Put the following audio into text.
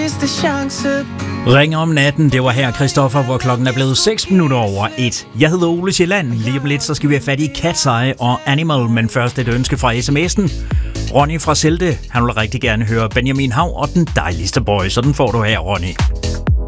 sidste chance. Ring om natten, det var her, Christoffer, hvor klokken er blevet 6 minutter over 1. Jeg hedder Ole Sjælland. Lige om lidt, så skal vi have fat i Cat's Eye og Animal, men først et ønske fra sms'en. Ronny fra Selde, han vil rigtig gerne høre Benjamin Hav og Den Dejligste Boy, så den får du her, Ronny.